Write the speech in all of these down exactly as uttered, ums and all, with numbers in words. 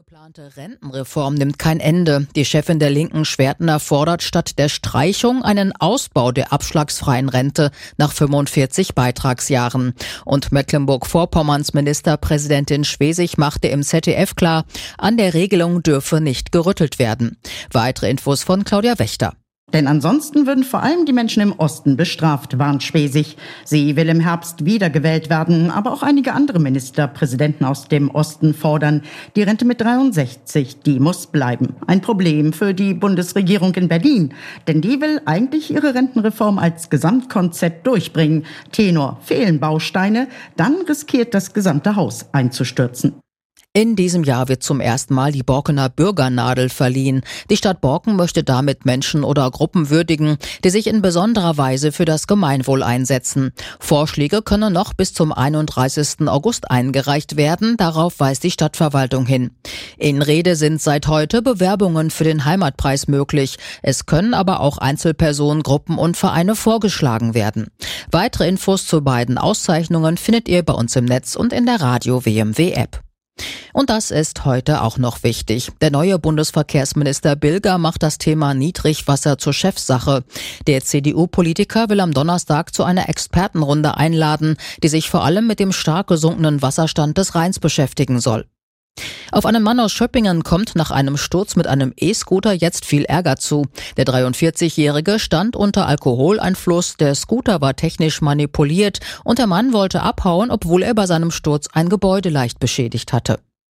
geplante Rentenreform nimmt kein Ende. Die Chefin der Linken, Schwertner, fordert statt der Streichung einen Ausbau der abschlagsfreien Rente nach fünfundvierzig Beitragsjahren. Und Mecklenburg-Vorpommerns Ministerpräsidentin Schwesig machte im Z D F klar, an der Regelung dürfe nicht gerüttelt werden. Weitere Infos von Claudia Wächter. Denn ansonsten würden vor allem die Menschen im Osten bestraft, warnt Schwesig. Sie will im Herbst wiedergewählt werden, aber auch einige andere Ministerpräsidenten aus dem Osten fordern, die Rente mit dreiundsechzig, die muss bleiben. Ein Problem für die Bundesregierung in Berlin, denn die will eigentlich ihre Rentenreform als Gesamtkonzept durchbringen. Tenor: fehlen Bausteine, dann riskiert das gesamte Haus einzustürzen. In diesem Jahr wird zum ersten Mal die Borkener Bürgernadel verliehen. Die Stadt Borken möchte damit Menschen oder Gruppen würdigen, die sich in besonderer Weise für das Gemeinwohl einsetzen. Vorschläge können noch bis zum einunddreißigsten August eingereicht werden, darauf weist die Stadtverwaltung hin. In Rede sind seit heute Bewerbungen für den Heimatpreis möglich. Es können aber auch Einzelpersonen, Gruppen und Vereine vorgeschlagen werden. Weitere Infos zu beiden Auszeichnungen findet ihr bei uns im Netz und in der Radio W M W-App. Und das ist heute auch noch wichtig. Der neue Bundesverkehrsminister Bilger macht das Thema Niedrigwasser zur Chefsache. Der C D U-Politiker will am Donnerstag zu einer Expertenrunde einladen, die sich vor allem mit dem stark gesunkenen Wasserstand des Rheins beschäftigen soll. Auf einen Mann aus Schöppingen kommt nach einem Sturz mit einem E-Scooter jetzt viel Ärger zu. Der dreiundvierzigjährige stand unter Alkoholeinfluss, der Scooter war technisch manipuliert und der Mann wollte abhauen, obwohl er bei seinem Sturz ein Gebäude leicht beschädigt hatte.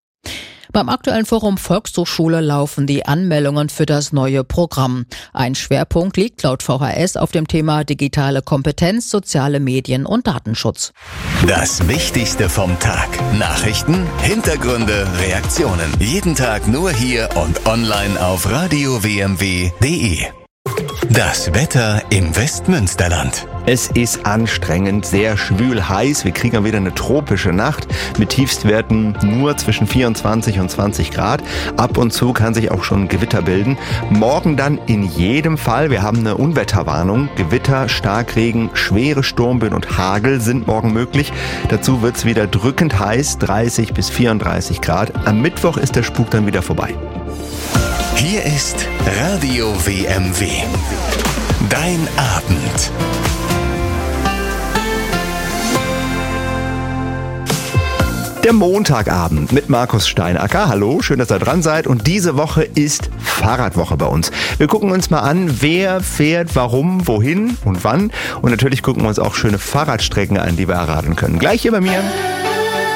Beim aktuellen Forum Volkshochschule laufen die Anmeldungen für das neue Programm. Ein Schwerpunkt liegt laut V H S auf dem Thema digitale Kompetenz, soziale Medien und Datenschutz. Das Wichtigste vom Tag. Nachrichten, Hintergründe, Reaktionen. Jeden Tag nur hier und online auf radio w m w punkt d e. Das Wetter im Westmünsterland. Es ist anstrengend, sehr schwül heiß. Wir kriegen wieder eine tropische Nacht mit Tiefstwerten nur zwischen vierundzwanzig und zwanzig Grad. Ab und zu kann sich auch schon Gewitter bilden. Morgen dann in jedem Fall. Wir haben eine Unwetterwarnung. Gewitter, Starkregen, schwere Sturmböen und Hagel sind morgen möglich. Dazu wird es wieder drückend heiß, dreißig bis vierunddreißig Grad. Am Mittwoch ist der Spuk dann wieder vorbei. Hier ist Radio W M W. Dein Abend. Der Montagabend mit Markus Steinacker. Hallo, schön, dass ihr dran seid. Und diese Woche ist Fahrradwoche bei uns. Wir gucken uns mal an, wer fährt, warum, wohin und wann. Und natürlich gucken wir uns auch schöne Fahrradstrecken an, die wir erraten können. Gleich hier bei mir.